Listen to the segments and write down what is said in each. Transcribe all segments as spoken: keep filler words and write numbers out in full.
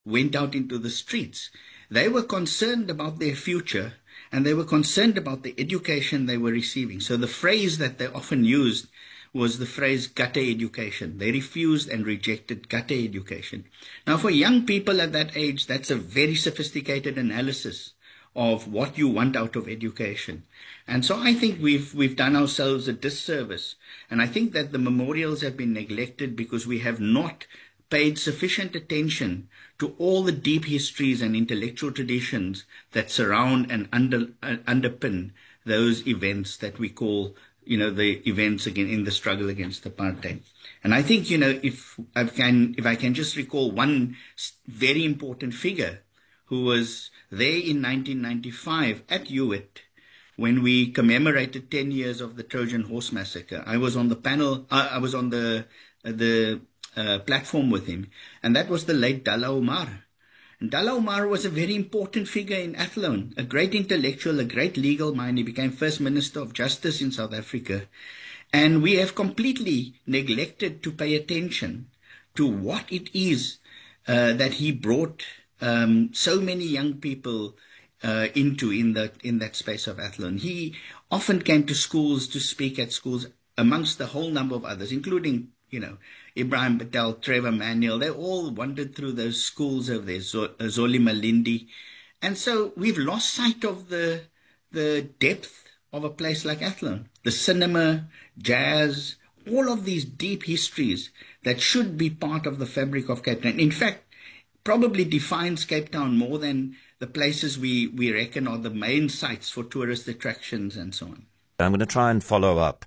went out into the streets. They were concerned about their future, and they were concerned about the education they were receiving. So the phrase that they often used was the phrase gutter education. They refused and rejected gutter education. Now, for young people at that age, that's a very sophisticated analysis of what you want out of education. And so I think we've we've done ourselves a disservice. And I think that the memorials have been neglected because we have not paid sufficient attention to all the deep histories and intellectual traditions that surround and under, uh, underpin those events that we call, you know, the events again in the struggle against apartheid. And I think, you know, if I can, if I can just recall one very important figure who was there in nineteen ninety-five at Hewitt when we commemorated ten years of the Trojan Horse Massacre. I was on the panel, uh, I was on the uh, the uh, platform with him, and that was the late Dalla Umar. And Dalla Umar was a very important figure in Athlone, a great intellectual, a great legal mind. He became First Minister of Justice in South Africa. And we have completely neglected to pay attention to what it is uh, that he brought um, so many young people uh, into in that, in that space of Athlone. He often came to schools to speak at schools amongst a whole number of others, including, you know, Ibrahim Patel, Trevor Manuel. They all wandered through those schools over there, Zoli Malindi. And so we've lost sight of the the depth of a place like Athlone. The cinema, jazz, all of these deep histories that should be part of the fabric of Cape Town. In fact, probably defines Cape Town more than the places we, we reckon are the main sites for tourist attractions and so on. I'm going to try and follow up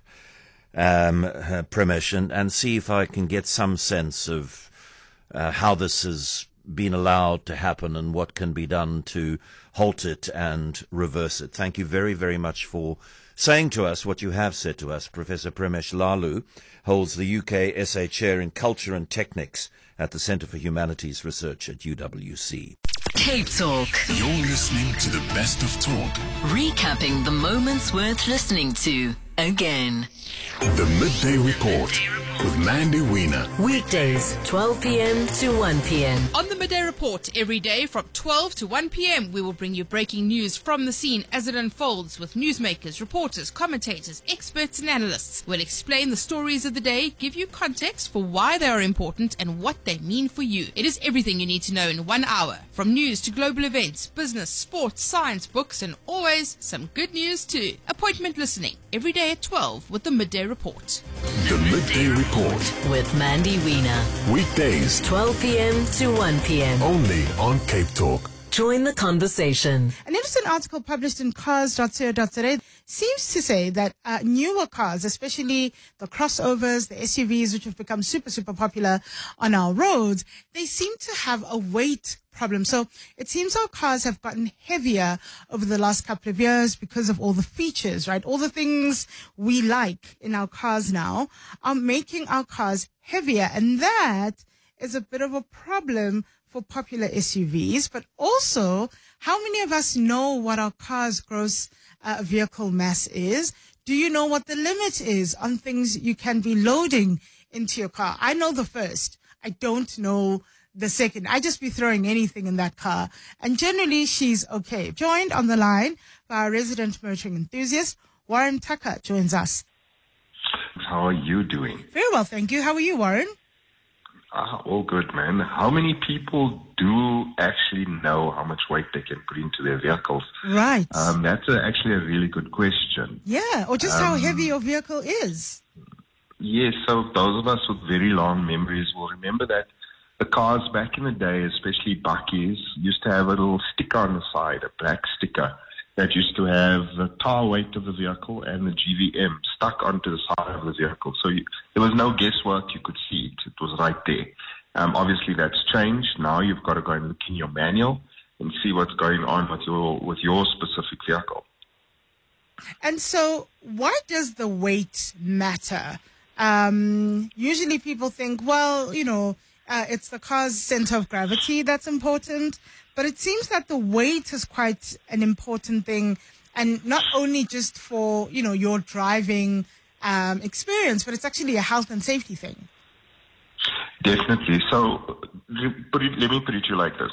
um, uh, Premesh and, and see if I can get some sense of uh, how this has been allowed to happen and what can be done to halt it and reverse it. Thank you very, very much for saying to us what you have said to us. Professor Premesh Lalu holds the U K S A Chair in Culture and Techniques at the Centre for Humanities Research at U W C. Cape Talk. You're listening to the best of talk. Recapping the moments worth listening to again. The Midday Report with Mandy Wiener. Weekdays, twelve p.m. to one p.m. On the Midday Report, every day from twelve to one p.m, we will bring you breaking news from the scene as it unfolds with newsmakers, reporters, commentators, experts and analysts. We'll explain the stories of the day, give you context for why they are important and what they mean for you. It is everything you need to know in one hour. From news to global events, business, sports, science, books and always some good news too. Appointment listening every day at twelve with the Midday Report. The Midday Report with Mandy Wiener. Weekdays, twelve p.m. to one p.m. only on Cape Talk. Join the conversation. An interesting article published in cars dot co dot za seems to say that uh, newer cars, especially the crossovers, the S U Vs, which have become super, super popular on our roads, they seem to have a weight problem. So it seems our cars have gotten heavier over the last couple of years because of all the features, right? All the things we like in our cars now are making our cars heavier. And that is a bit of a problem for popular S U Vs, but also how many of us know what our car's gross uh, vehicle mass is? Do you know what the limit is on things you can be loading into your car? I know the first. I don't know the second. I just be throwing anything in that car. And generally she's okay. Joined on the line by our resident motoring enthusiast, Warren Tucker joins us. How are you doing? Very well, thank you. How are you, Warren? Ah, all good, man. How many people do actually know how much weight they can put into their vehicles? Right. Um, that's a, actually a really good question. Yeah, or just um, how heavy your vehicle is. Yes, so those of us with very long memories will remember that the cars back in the day, especially Bucky's, used to have a little sticker on the side, a black sticker, that used to have the tire weight of the vehicle and the G V M stuck onto the side of the vehicle. So you, there was no guesswork. You could see it. It was right there. Um, obviously, that's changed. Now you've got to go and look in your manual and see what's going on with your with your specific vehicle. And so why does the weight matter? Um, usually people think, well, you know, uh, it's the car's center of gravity that's important. But it seems that the weight is quite an important thing, and not only just for, you know, your driving um, experience, but it's actually a health and safety thing. Definitely. So Put it, let me put it to you like this.